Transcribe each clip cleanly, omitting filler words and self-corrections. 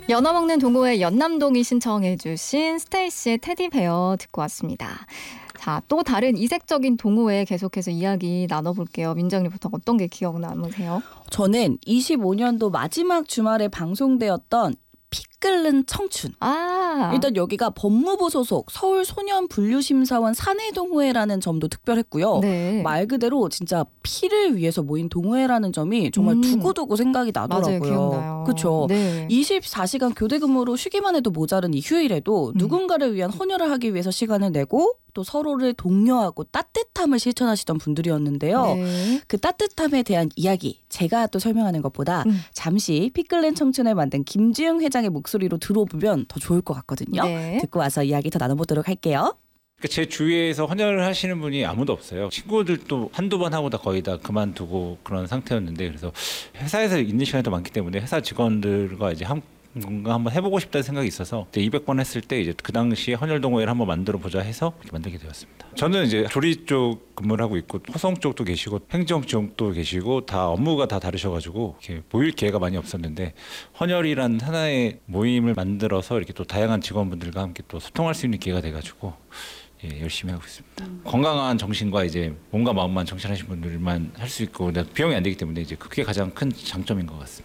연어 먹는 동호회 연남동이 신청해 주신 스테이시의 테디베어 듣고 왔습니다. 자, 또 다른 이색적인 동호회 계속해서 이야기 나눠볼게요. 민정리부터 어떤 게 기억 남으세요? 저는 25년도 마지막 주말에 방송되었던 피 끓는 청춘. 일단 여기가 법무부 소속 서울소년분류심사원 사내동호회라는 점도 특별했고요. 네. 말 그대로 진짜 피를 위해서 모인 동호회라는 점이 정말 두고두고 생각이 나더라고요. 맞아요. 기억나요. 그렇죠. 네. 24시간 교대 근무로 쉬기만 해도 모자른 이 휴일에도 누군가를 위한 헌혈을 하기 위해서 시간을 내고 또 서로를 독려하고 따뜻함을 실천하시던 분들이었는데요. 네. 그 따뜻함에 대한 이야기 제가 또 설명하는 것보다 잠시 피 끓는 청춘을 만든 김지영 회장의 목소리로 들어보면 더 좋을 것 같거든요. 네. 듣고 와서 이야기 더 나눠보도록 할게요. 제 주위에서 헌혈을 하시는 분이 아무도 없어요. 친구들도 한두 번 하고 다 거의 다 그만두고 그런 상태였는데, 그래서 회사에서 있는 시간이 더 많기 때문에 회사 직원들과 이제 뭔가 한번 해보고 싶다는 생각이 있어서 200번 했을 때 이제 그 당시에 헌혈 동호회를 한번 만들어 보자 해서 이렇게 만들게 되었습니다. 저는 이제 조리 쪽 근무를 하고 있고 호송 쪽도 계시고 행정 쪽도 계시고 다 업무가 다 다르셔가지고 이렇게 모일 기회가 많이 없었는데, 헌혈이란 하나의 모임을 만들어서 이렇게 또 다양한 직원분들과 함께 또 소통할 수 있는 기회가 돼가지고 열심히 하고 있습니다. 건강한 정신과 이제 몸과 마음만 정신하신 분들만 할 수 있고 비용이 안 되기 때문에 이제 그게 가장 큰 장점인 것 같습니다.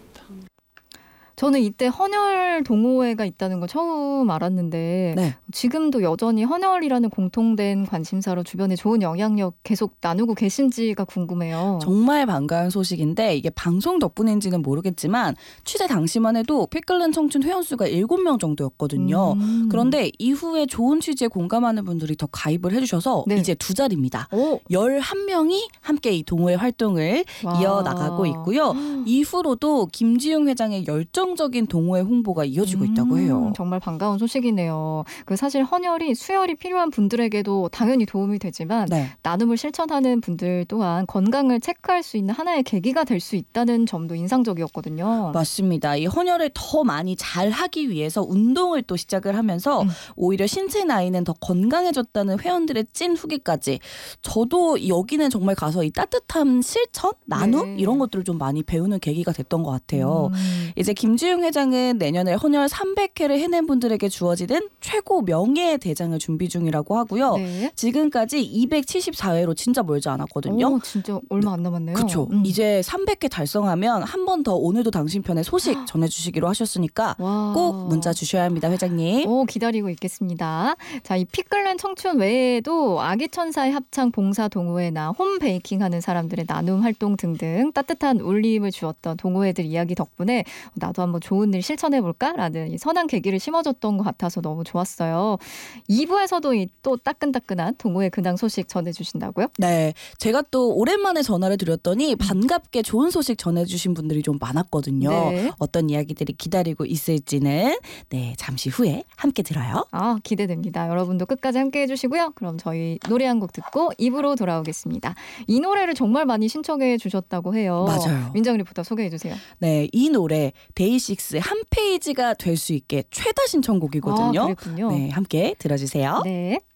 저는 이때 헌혈 동호회가 있다는 거 처음 알았는데 네. 지금도 여전히 헌혈이라는 공통된 관심사로 주변에 좋은 영향력 계속 나누고 계신지가 궁금해요. 정말 반가운 소식인데 이게 방송 덕분인지는 모르겠지만 취재 당시만 해도 피 끓는 청춘 회원수가 7명 정도였거든요. 그런데 이후에 좋은 취지에 공감하는 분들이 더 가입을 해주셔서 네. 이제 2자리입니다. 오. 11명이 함께 이 동호회 활동을 와. 이어나가고 있고요. 이후로도 김지용 회장의 열정적인 동호회 홍보가 이어지고 있다고 해요. 정말 반가운 소식이네요. 사실 헌혈이 수혈이 필요한 분들에게도 당연히 도움이 되지만 네. 나눔을 실천하는 분들 또한 건강을 체크할 수 있는 하나의 계기가 될 수 있다는 점도 인상적이었거든요. 맞습니다. 이 헌혈을 더 많이 잘 하기 위해서 운동을 또 시작을 하면서 오히려 신체 나이는 더 건강해졌다는 회원들의 찐 후기까지 저도 여기는 정말 가서 이 따뜻한 실천, 나눔 네. 이런 것들을 좀 많이 배우는 계기가 됐던 것 같아요. 이제 김지용 회장은 내년에 헌혈 300회를 해낸 분들에게 주어지는 최고 명예의 대장을 준비 중이라고 하고요. 네. 지금까지 274회로 진짜 멀지 않았거든요. 오, 진짜 얼마 안 남았네요. 그렇죠. 이제 300회 달성하면 한 번 더 오늘도 당신 편의 소식 전해주시기로 하셨으니까 와. 꼭 문자 주셔야 합니다, 회장님. 오, 기다리고 있겠습니다. 자, 이 피 끓는 청춘 외에도 아기 천사의 합창 봉사 동호회나 홈 베이킹 하는 사람들의 나눔 활동 등등 따뜻한 울림을 주었던 동호회들 이야기 덕분에 나도 한번 좋은 일 실천해볼까라는 이 선한 계기를 심어줬던 것 같아서 너무 좋았어요. 2부에서도 또 따끈따끈한 동호회 근황 소식 전해주신다고요? 네, 제가 또 오랜만에 전화를 드렸더니 반갑게 좋은 소식 전해주신 분들이 좀 많았거든요. 네. 어떤 이야기들이 기다리고 있을지는 잠시 후에 함께 들어요. 기대됩니다. 여러분도 끝까지 함께 해주시고요. 그럼 저희 노래 한 곡 듣고 2부로 돌아오겠습니다. 이 노래를 정말 많이 신청해 주셨다고 해요. 맞아요. 민정 리포터 소개해 주세요. 네, 이 노래 데이식스 한 페이지가 될 수 있게 최다 신청곡이거든요. 그랬군요. 네, 함께 들어주세요. 네.